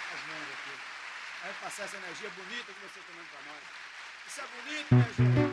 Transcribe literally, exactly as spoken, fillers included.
as mãos aqui. Vai passar essa energia bonita que você está dando para nós. Isso é bonito, minha gente.